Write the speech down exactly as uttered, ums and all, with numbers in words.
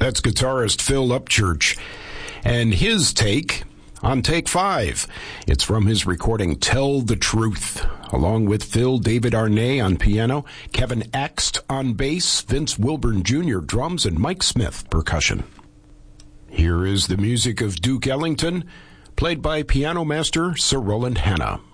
That's guitarist Phil Upchurch. And his take on Take Five. It's from his recording Tell the Truth, along with Phil David Arnay on piano, Kevin Axt on bass, Vince Wilburn Junior drums, and Mike Smith percussion. Here is the music of Duke Ellington, played by piano master Sir Roland Hanna.